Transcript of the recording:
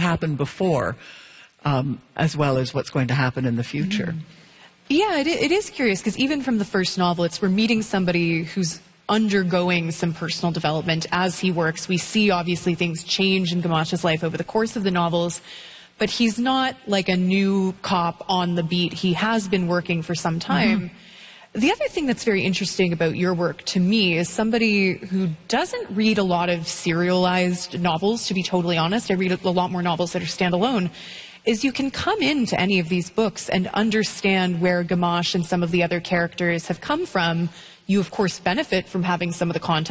happened before, as well as what's going to happen in the future. Yeah, it is curious, because even from the first novel, we're meeting somebody who's undergoing some personal development as he works. We see, obviously, things change in Gamache's life over the course of the novels, but he's not like a new cop on the beat. He has been working for some time. The other thing that's very interesting about your work to me is somebody who doesn't read a lot of serialized novels, to be totally honest. I read a lot more novels that are standalone. Is you can come into any of these books and understand where Gamache and some of the other characters have come from. You, of course, benefit from having some of the context